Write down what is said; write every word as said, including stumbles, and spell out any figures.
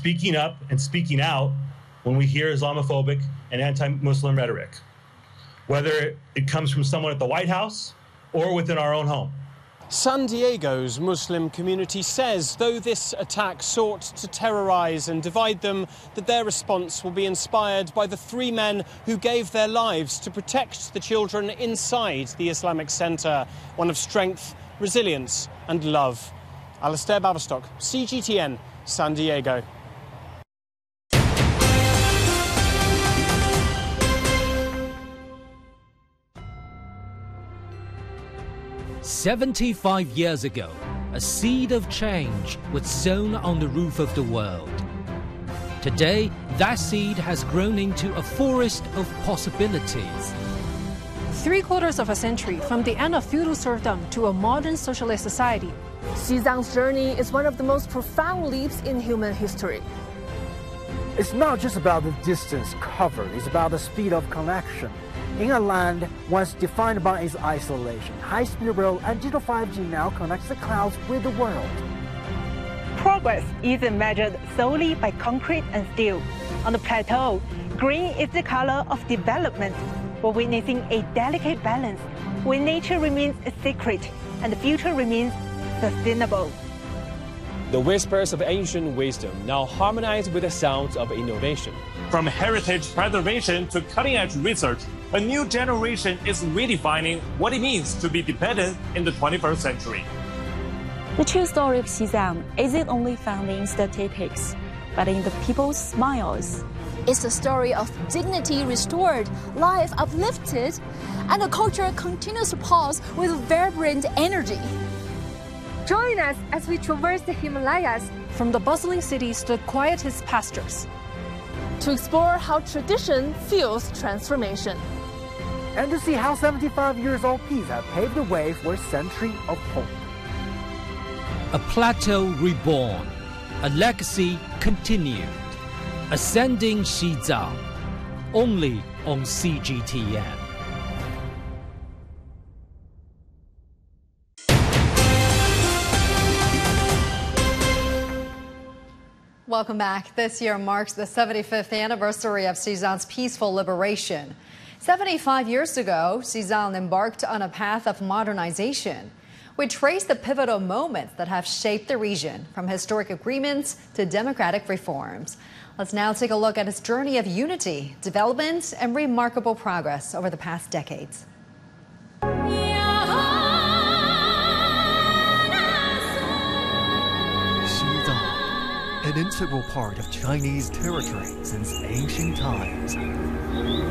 speaking up and speaking out when we hear Islamophobic and anti-Muslim rhetoric, whether it comes from someone at the White House or within our own home. San Diego's Muslim community says, though this attack sought to terrorize and divide them, that their response will be inspired by the three men who gave their lives to protect the children inside the Islamic Center, one of strength, resilience and love. Alistair Baverstock, C G T N, San Diego. seventy-five years ago, a seed of change was sown on the roof of the world. Today, that seed has grown into a forest of possibilities. Three quarters of a century from the end of feudal serfdom to a modern socialist society, Xi Zhang's journey is one of the most profound leaps in human history. It's not just about the distance covered, it's about the speed of connection. In a land once defined by its isolation, high-speed rail and digital five G now connects the clouds with the world. Progress isn't measured solely by concrete and steel. On the plateau, green is the color of development. We're witnessing a delicate balance where nature remains a secret and the future remains sustainable. The whispers of ancient wisdom now harmonize with the sounds of innovation. From heritage preservation to cutting-edge research, a new generation is redefining what it means to be dependent in the twenty-first century. The true story of Xizang isn't only found in statistics, but in the people's smiles. It's a story of dignity restored, life uplifted, and a culture continues to pulse with vibrant energy. Join us as we traverse the Himalayas, from the bustling cities to the quietest pastures, to explore how tradition fuels transformation. And to see how seventy-five years old peace have paved the way for a century of hope. A plateau reborn, a legacy continued. Ascending Xizang, only on C G T N. Welcome back. This year marks the seventy-fifth anniversary of Xizang's peaceful liberation. seventy-five years ago, Xizang embarked on a path of modernization. We trace the pivotal moments that have shaped the region, from historic agreements to democratic reforms. Let's now take a look at its journey of unity, development, and remarkable progress over the past decades. Xizang, an integral part of Chinese territory since ancient times.